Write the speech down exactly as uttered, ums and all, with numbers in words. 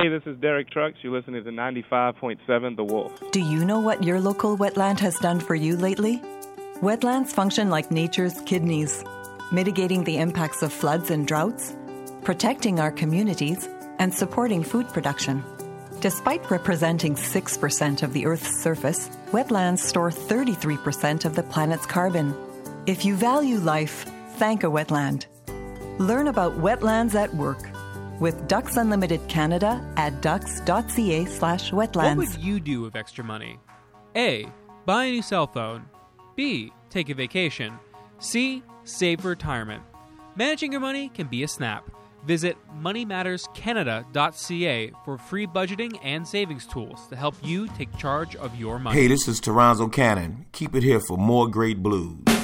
Hey, this is Derek Trucks. You're listening to ninety-five point seven The Wolf. Do you know what your local wetland has done for you lately? Wetlands function like nature's kidneys, mitigating the impacts of floods and droughts, protecting our communities, and supporting food production. Despite representing six percent of the Earth's surface, wetlands store thirty-three percent of the planet's carbon. If you value life, thank a wetland. Learn about wetlands at work with Ducks Unlimited Canada at ducks.ca slash wetlands. What would you do with extra money? A. Buy a new cell phone. B. Take a vacation. C. Save for retirement. Managing your money can be a snap. Visit money matters canada dot c a for free budgeting and savings tools to help you take charge of your money. Hey, this is Toronzo Cannon. Keep it here for more great blues.